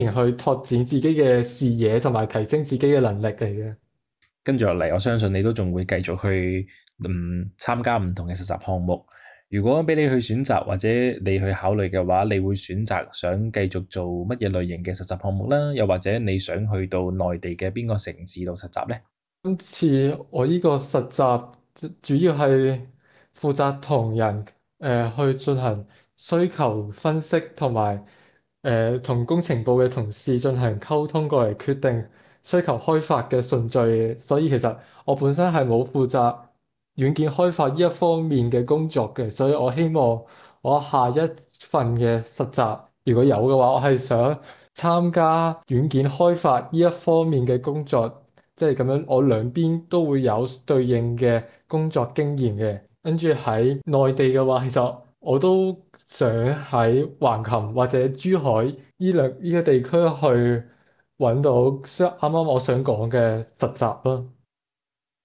去拓展自己嘅視野同埋提升自己嘅能力嚟嘅。 跟住落嚟，我相信你都仲會繼續去參加唔同嘅實習項目。如果俾你去選擇或者你去考慮嘅話，你會選擇想繼續做乜嘢類型嘅實習項目啦？又或者你想去到內地嘅邊個城市度實習呢？ 今次我呢個實習主要係負責同人去進行需求分析，同埋同工程部嘅同事進行溝通，過嚟決定需求開發嘅順序。所以其實我本身係冇負責軟件開發呢一方面嘅工作嘅，所以我希望我下一份嘅實習如果有嘅話，我係想參加軟件開發呢一方面嘅工作。即係咁樣，我兩邊都會有對應嘅工作經驗嘅。跟住喺內地嘅話，其實我都想喺橫琴或者珠海呢個地區去揾到啱啱我想講嘅實習咯。